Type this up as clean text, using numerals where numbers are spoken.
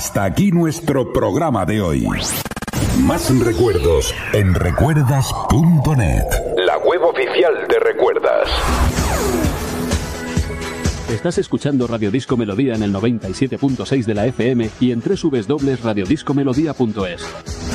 Hasta aquí nuestro programa de hoy. Más recuerdos en recuerdas.net, la web oficial de Recuerdas. Estás escuchando Radio Disco Melodía en el 97.6 de la FM y en www.radiodiscomelodía.es.